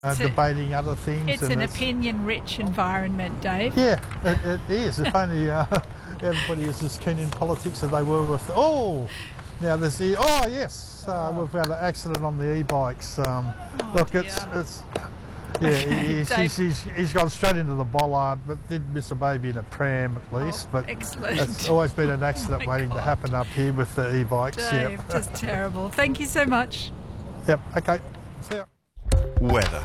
debating other things. It's an opinion-rich environment, Dave. Yeah, it is. If only everybody is as keen in politics as they were with. Oh, now there's the. Oh yes, we've had an accident on the e-bikes. Look, it's. Yeah, he's gone straight into the bollard, but did miss a baby in a pram at least. But excellent. It's always been an accident waiting to happen up here with the e-bikes. Dave, just terrible. Thank you so much. Yep. Okay. See ya. Weather.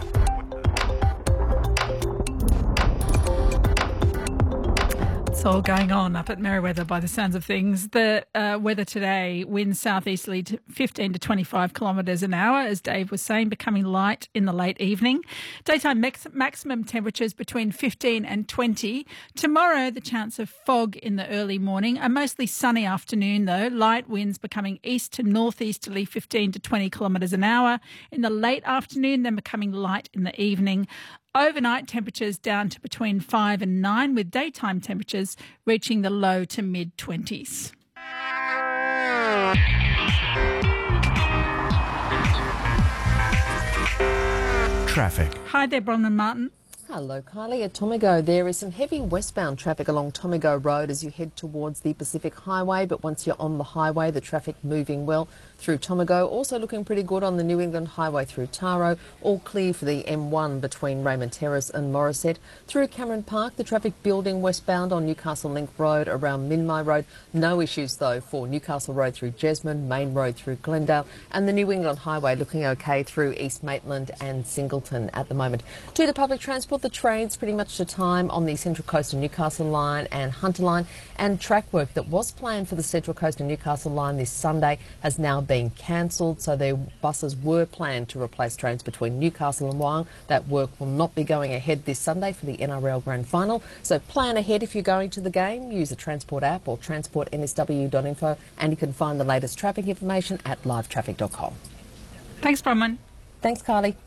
It's all going on up at Merewether by the sounds of things. The weather today, winds southeasterly to 15 to 25 kilometres an hour, as Dave was saying, becoming light in the late evening. Daytime maximum temperatures between 15 and 20. Tomorrow, the chance of fog in the early morning. A mostly sunny afternoon, though. Light winds becoming east to northeasterly 15 to 20 kilometres an hour. In the late afternoon, then becoming light in the evening. Overnight temperatures down to between 5 and 9, with daytime temperatures reaching the low to mid-20s. Traffic. Hi there, Bronwyn Martin. Hello, Kylie. At Tomago, there is some heavy westbound traffic along Tomago Road as you head towards the Pacific Highway, but once you're on the highway, the traffic moving well through Tomago. Also looking pretty good on the New England Highway through Taro. All clear for the M1 between Raymond Terrace and Morisset. Through Cameron Park, the traffic building westbound on Newcastle Link Road around Minmi Road. No issues, though, for Newcastle Road through Jesmond, Main Road through Glendale, and the New England Highway looking okay through East Maitland and Singleton at the moment. To the public transport, the trains pretty much to time on the Central Coast and Newcastle line and Hunter line, and track work that was planned for the Central Coast and Newcastle line this Sunday has now been cancelled, so their buses were planned to replace trains between Newcastle and Wyong. That work will not be going ahead this Sunday for the NRL Grand Final, so plan ahead if you're going to the game. Use the Transport app or transportnsw.info, and you can find the latest traffic information at livetraffic.com. Thanks, Bronwyn. Thanks, Kylie.